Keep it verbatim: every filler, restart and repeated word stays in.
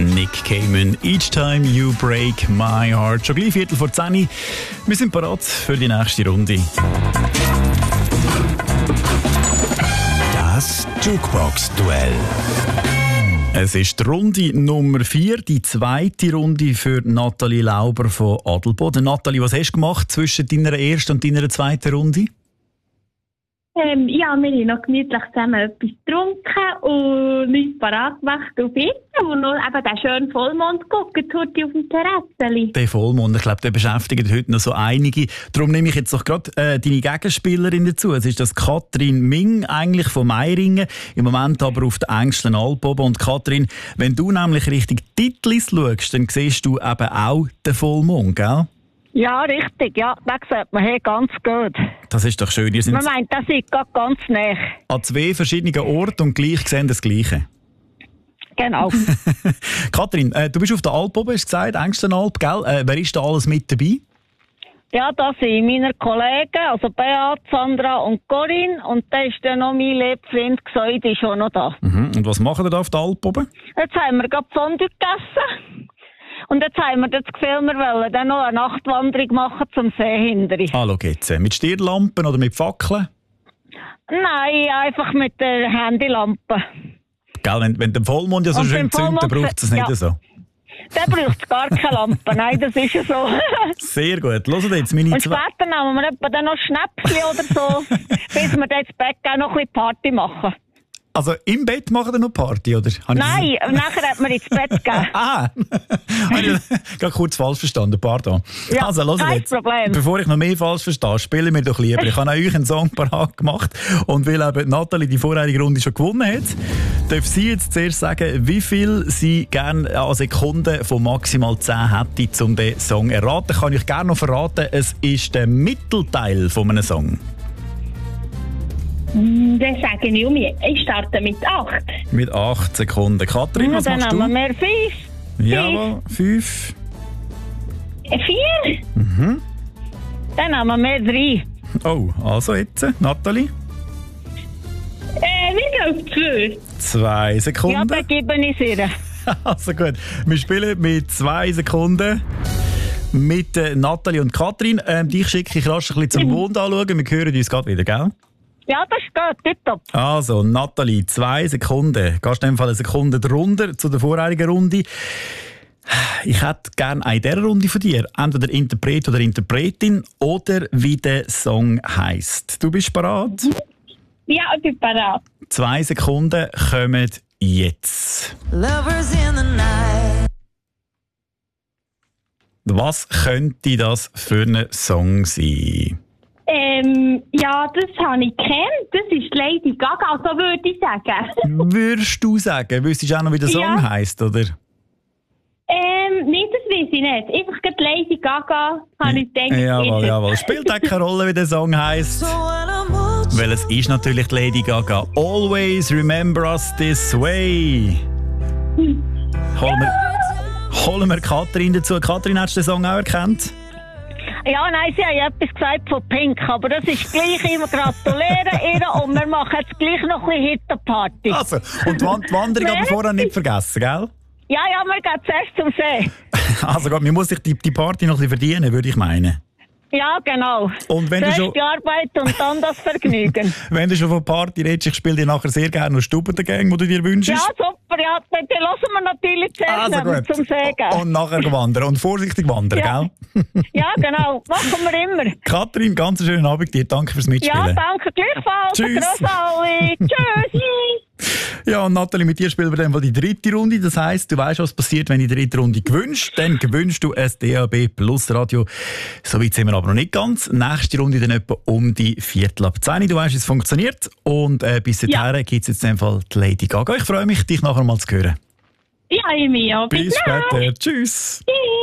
Nick Cayman, Each Time You Break My Heart. Schon gleich Viertel vor zehn. Wir sind bereit für die nächste Runde. Das Jukebox-Duell. Es ist die Runde Nummer vier, die zweite Runde für Nathalie Lauber von Adelboden. Nathalie, was hast du gemacht zwischen deiner ersten und deiner zweiten Runde? Ähm, ja, wir haben noch gemütlich zusammen etwas getrunken und nichts parat gemacht auf jetzt. Und noch eben den schönen Vollmond gucken, heute auf dem Terrasseli. Der Vollmond, ich glaube, der beschäftigt heute noch so einige. Darum nehme ich jetzt doch gerade äh, deine Gegenspielerin dazu. Es ist das Katrin Ming, eigentlich von Meiringen, im Moment aber auf der engsten Alp oben. Und Katrin, wenn du nämlich Richtung Titlis schaust, dann siehst du eben auch den Vollmond, gell? Ja, richtig, ja, das sieht man hier ganz gut. Das ist doch schön. Ihr sind Man meint, das ist gerade ganz nah. an zwei verschiedenen Orten und gleich sehen das Gleiche. Genau. Katrin, äh, du bist auf der Alp oben, hast du gesagt, engsten Alp, gell? Äh, wer ist da alles mit dabei? Ja, das sind meine Kollegen, also Beat, Sandra und Corinne. Und da ist dann noch mein Lebfreund Xoi, die ist schon noch da. Mhm. Und was machen ihr da auf der Alp oben? Jetzt haben wir gerade Fondue gegessen. Und jetzt haben wir das Gefühl, wir wollen dann noch eine Nachtwanderung machen zum See hinterher. Ah, schau jetzt. Mit Stirnlampen oder mit Fackeln? Nein, einfach mit der Handylampe. Gell, wenn, wenn der Vollmond ja so Und schön beim zündet, dann Vollmond- braucht es nicht ja. so. Dann braucht es gar keine Lampe. Nein, das ist ja so. Sehr gut. Hört jetzt meine Und zwei... später nehmen wir etwa dann noch Schnäpschen oder so, bis wir dann ins Bett gehen, noch ein bisschen Party machen. Also im Bett machen wir noch Party, oder? Habe ich Nein, nachher hat man ins Bett gehen. Ah, habe ich gerade kurz falsch verstanden, pardon. Ja, also, hört kein jetzt, Problem. bevor ich noch mehr falsch verstehe, spielen wir doch lieber. Ich habe euch einen Song parat gemacht und weil eben Nathalie die vorherige Runde schon gewonnen hat, darf sie jetzt zuerst sagen, wie viel sie gerne an Sekunden von maximal zehn hätte, um den Song zu erraten. Kann ich gerne noch verraten, es ist der Mittelteil von einem Song. Dann sage ich um, ich starte mit acht. Mit acht Sekunden. Katrin, Ja, was dann machst haben du? wir mehr fünf. Jawohl, fünf. Vier? Mhm. Dann haben wir mehr drei. Oh, also jetzt, Nathalie. Äh, wir gehen auf zwei. Zwei Ja, Sekunden. dann gebe ich es ihr. Also gut, wir spielen mit zwei Sekunden mit äh, Nathalie und Katrin. Ähm, dich schicke ich rasch ein bisschen zum Mond anschauen. Wir hören uns gerade wieder, gell? Ja, das geht, tipptopp. Also, Nathalie, zwei Sekunden. Gehst du in dem Fall eine Sekunde drunter zu der vorherigen Runde. Ich hätte gerne eine dieser Runde von dir. Entweder Interpret oder Interpretin oder wie der Song heisst. Du bist bereit? Ja, ich bin parat. Zwei Sekunden kommen jetzt. Lovers in the night. Was könnte das für ein Song sein? Ähm, ja, das habe ich kennt. Das ist Lady Gaga, so würde ich sagen. Würdest du sagen? Wüsstest du auch noch, wie der Song Ja. heisst, oder? Ähm, nein, das weiß ich nicht. Einfach gerade Lady Gaga, habe ich gedacht. Jawohl, ist es. jawohl. Spielt auch keine Rolle, wie der Song heisst. So when I'm watching. Weil es ist natürlich die Lady Gaga. Always remember us this way. Holen wir, holen wir Katrin dazu. Katrin, hast du den Song auch erkannt? Ja, nein, sie haben etwas gesagt von Pink, aber das ist gleich immer gratulieren ihr und wir machen jetzt gleich noch ein bisschen Hitterparty. Also, und die, Wand- die Wanderung aber Merci. vorher nicht vergessen, gell? Ja, ja, wir gehen zuerst zum See. Also gut, man muss sich die, die Party noch ein bisschen verdienen, würde ich meinen. Ja, genau. Und wenn du Zuerst schon- die Arbeit und dann das Vergnügen. Wenn du schon von Party redest, ich spiele dir nachher sehr gerne noch Stubendengang, die du dir wünschst. Ja, super, ja, dann dann hören wir natürlich zuerst, Also wenn wir gut. zum See gehen. Und nachher wandern. Und vorsichtig wandern, Ja. gell? Ja, genau, machen wir immer. Katrin, ganz einen schönen Abend dir. Danke fürs Mitspielen. Ja, danke, gleichfalls. Tschüss. Grüß alle. Tschüss. Ja, und Nathalie, mit dir spielen wir dann mal die dritte Runde. Das heisst, du weißt, was passiert, wenn du die dritte Runde gewünscht. Dann gewünscht du ein D A B Plus Radio. So weit sind wir aber noch nicht ganz. Nächste Runde dann etwa um die Viertel ab zehn. Du weißt, es funktioniert. Und äh, bis dahin Ja. gibt es jetzt in dem Fall die Lady Gaga. Ich freue mich, dich nachher mal zu hören. Ja, ich mich auch. Bis dann. später. Tschüss. Tschüss.